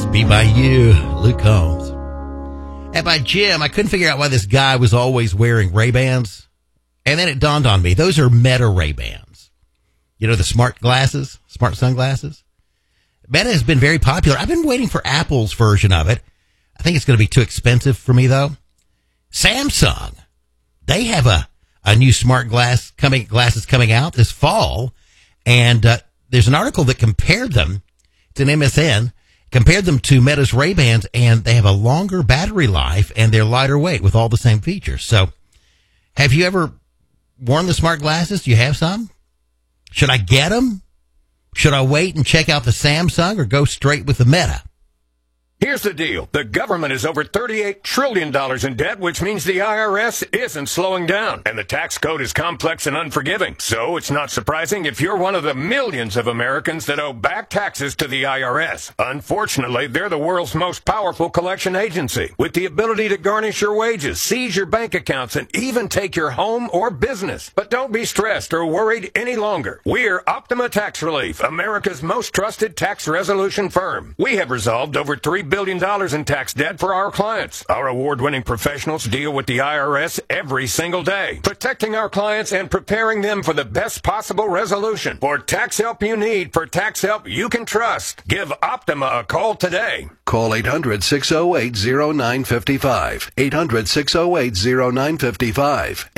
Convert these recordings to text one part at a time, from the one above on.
Be By You, Luke Combs. And by Jim, I couldn't figure out why this guy was always wearing Ray-Bans. And then it dawned on me, those are Meta Ray-Bans. You know, the smart glasses, smart sunglasses? Meta has been very popular. I've been waiting for Apple's version of it. I think it's going to be too expensive for me, though. Samsung, they have a new smart glasses coming out this fall. And there's an article that compared them. It's an MSN. Compared them to Meta's Ray-Bans, and they have a longer battery life, and they're lighter weight with all the same features. So, have you ever worn the smart glasses? Do you have some? Should I get them? Should I wait and check out the Samsung or go straight with the Meta? Here's the deal. The government is over $38 trillion in debt, which means the IRS isn't slowing down. And the tax code is complex and unforgiving. So it's not surprising if you're one of the millions of Americans that owe back taxes to the IRS. Unfortunately, they're the world's most powerful collection agency, with the ability to garnish your wages, seize your bank accounts, and even take your home or business. But don't be stressed or worried any longer. We're Optima Tax Relief, America's most trusted tax resolution firm. We have resolved over $3 billion in tax debt for our clients. Our award-winning professionals deal with the IRS every single day, protecting our clients and preparing them for the best possible resolution. For tax help you need, for tax help you can trust, give Optima a call today. Call 800-608-0955. 800-608-0955.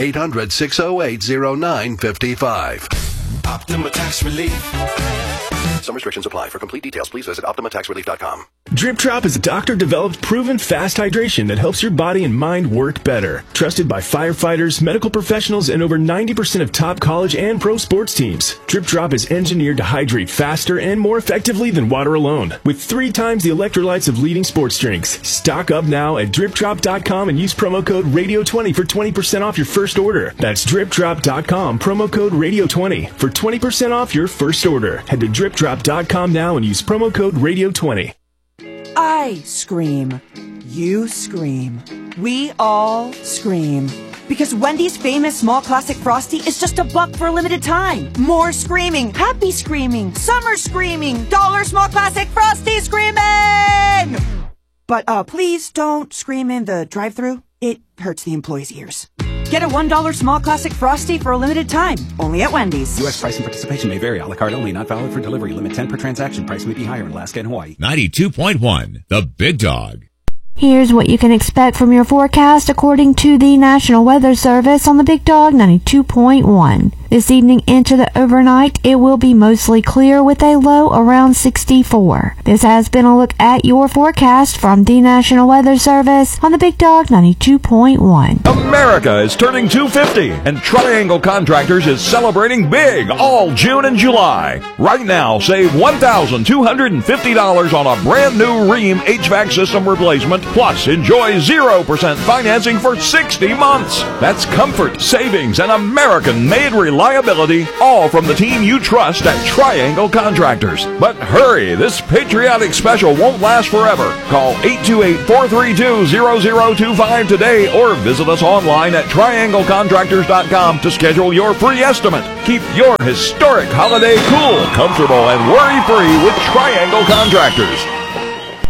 800-608-0955. Optima Tax Relief. Some restrictions apply. For complete details, please visit OptimaTaxRelief.com. Drip Drop is a doctor-developed, proven fast hydration that helps your body and mind work better. Trusted by firefighters, medical professionals, and over 90% of top college and pro sports teams. Drip Drop is engineered to hydrate faster and more effectively than water alone, with 3 times the electrolytes of leading sports drinks. Stock up now at DripDrop.com and use promo code Radio20 for 20% off your first order. That's DripDrop.com, promo code Radio20 for 20% off your first order. Head to DripDrop.com now and use promo code Radio20. I scream. You scream. We all scream. Because Wendy's famous small classic Frosty is just $1 for a limited time. More screaming, happy screaming, summer screaming, dollar small classic Frosty screaming! But please don't scream in the drive-thru. It hurts the employees' ears. Get a $1 small classic Frosty for a limited time. Only at Wendy's. U.S. price and participation may vary. A la carte only. Not valid for delivery. Limit 10 per transaction. Price may be higher in Alaska and Hawaii. 92.1, The Big Dog. Here's what you can expect from your forecast according to the National Weather Service on the Big Dog 92.1. This evening into the overnight, it will be mostly clear with a low around 64. This has been a look at your forecast from the National Weather Service on the Big Dog 92.1. America is turning 250, and Triangle Contractors is celebrating big all June and July. Right now, save $1,250 on a brand new Rheem HVAC system replacement, plus enjoy 0% financing for 60 months. That's comfort, savings, and American-made reliability, all from the team you trust at Triangle Contractors. But hurry, this patriotic special won't last forever. Call 828-432-0025 today or visit us online at trianglecontractors.com to schedule your free estimate. Keep your historic holiday cool, comfortable, and worry-free with Triangle Contractors.